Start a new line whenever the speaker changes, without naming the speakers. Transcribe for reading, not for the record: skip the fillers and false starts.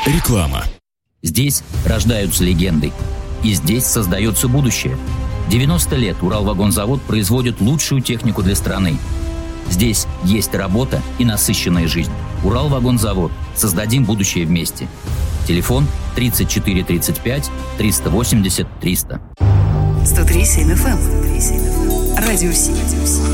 Реклама.
Здесь рождаются легенды. И здесь создается будущее. 90 лет Уралвагонзавод производит лучшую технику для страны. Здесь есть работа и насыщенная жизнь. Уралвагонзавод. Создадим будущее вместе. Телефон 34 35 380 300.
103.7 FM. Радио Си.